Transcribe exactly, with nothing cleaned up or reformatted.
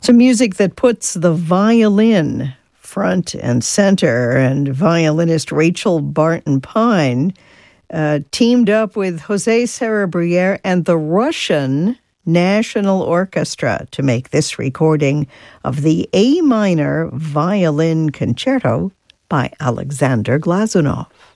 Some music that puts the violin front and center, and violinist Rachel Barton Pine uh, teamed up with Jose Serra-Briere and the Russian National Orchestra to make this recording of the A minor violin concerto by Alexander Glazunov.